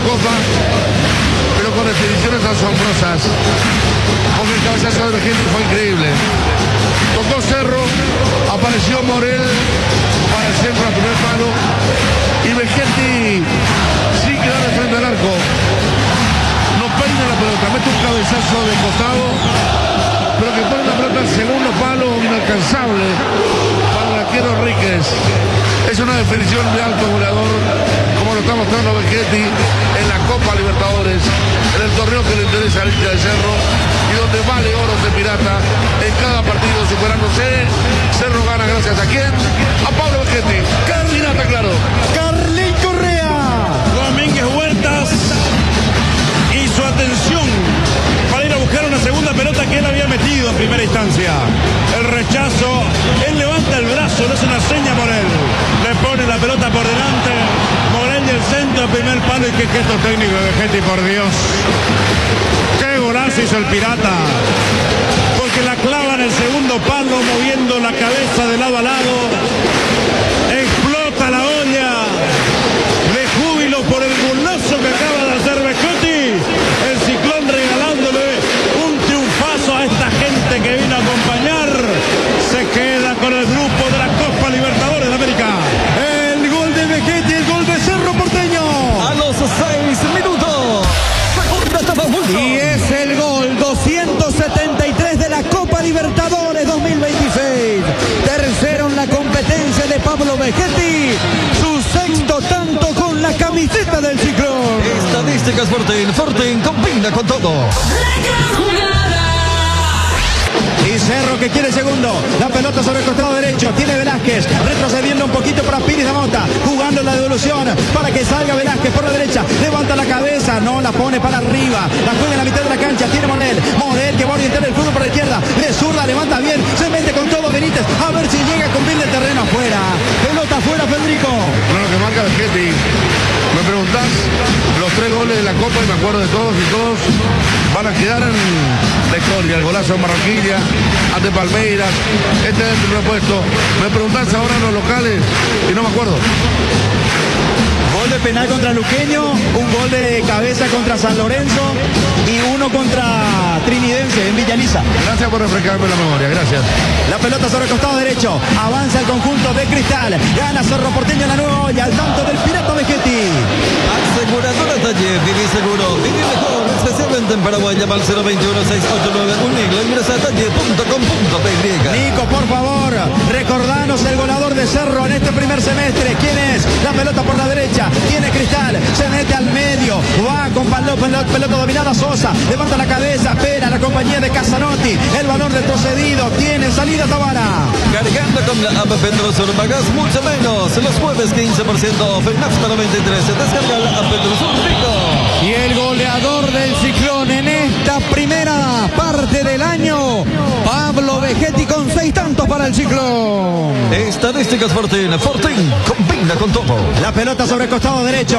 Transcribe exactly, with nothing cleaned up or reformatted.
Copa, pero con definiciones asombrosas. Porque el cabezazo de Vegetti fue increíble. Tocó Cerro, apareció Morel para el centro al primer palo y Vegetti, sin quedar de frente al arco, no peina la pelota, mete un cabezazo de costado, pero que pone la pelota al segundo palo, inalcanzable para el arquero Enríquez. Es una definición de alto goleador, como lo está mostrando Vegetti en la Copa Libertadores, en el torneo que le interesa al hincha de Cerro y donde vale oro de Pirata en cada partido superándose. Cerro gana gracias a quién? A Pablo Vegetti. Pirata, claro. Carlín Correa. Domínguez Huertas y su atención para ir a buscar una segunda pelota que él había metido en primera instancia. El rechazo, él levanta el brazo, le hace una seña a Morel, le pone la pelota por delante, Morel y el centro, primer palo. Y qué gesto técnico de Vegetti, por Dios, qué golazo hizo el Pirata, porque la clava en el segundo palo, moviendo la cabeza de lado a lado, explota la olla de júbilo por el golazo que acaba de hacer Vegetti. El Ciclón regalándole un triunfazo a esta gente que vino a acompañar. Se queda con el grupo de la Copa Libertadores de América. El gol de Vegetti, el gol de Cerro Porteño. A los seis minutos. Y es el gol doscientos setenta y tres de la Copa Libertadores dos mil veintiséis. Tercero en la competencia de Pablo Vegetti. Su sexto tanto con la camiseta del Ciclón. Estadísticas Fortín. Fortín combina con todo. Y Cerro que quiere segundo. La pelota sobre el costado derecho. Tiene Velázquez. Retrocediendo un poquito para Pires de Mota. Jugando la devolución para que salga Velázquez por la derecha. Levanta la cabeza. No la pone para arriba. La juega en la mitad de la cancha. Tiene Morel. Morel que va a orientar el fútbol por la izquierda. De zurda. Levanta bien. Se mete con todo Benítez. A ver si llega con bien de terreno afuera. Pelota afuera, Federico. Bueno, que marca Vegetti. Me preguntás los tres goles de la Copa y me acuerdo de todos y todos van a quedar en la historia. El golazo en Barranquilla, ante Palmeiras, este es el primer puesto. Me preguntás ahora los locales y no me acuerdo. Gol de penal contra Luqueño, un gol de cabeza contra San Lorenzo y uno contra Trinidense en Villaliza. Gracias por refrescarme la memoria, gracias. La pelota sobre el costado derecho, avanza el conjunto de Cristal, gana Cerro Porteño en la nueva olla, al tanto del Pirata Vegetti. Aseguradora Taller, viví seguro, viví mejor, especialmente en Paraguay. Llama al cero veintiuno, seis ocho nueve, un siglo, ingresa a taller punto com punto pe ye. Nico, por favor, recordanos el goleador de Cerro en este primer semestre. ¿Quién es? La pelota por la derecha, tiene Cristal, se mete al medio, va con pelota, pelota dominada Sosa, levanta la cabeza, espera la compañía de Casanotti, el balón retrocedido, tiene salida Tabara. Cargando con la app Petrosur, pagas mucho menos. Los jueves quince por ciento off en Nafta noventa y tres. Descarga la app Petrosur, rico. Y el goleador del Ciclón en esta primera parte del año, Pablo Vegetti con seis tantos para el Ciclón. Estadísticas Fortín. Fortín combina con todo. La pelota sobre el costado derecho.